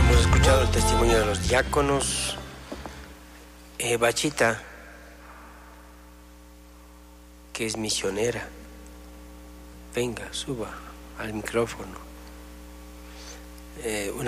Hemos escuchado el testimonio de los diáconos. Bachita, que es misionera, venga, suba al micrófono.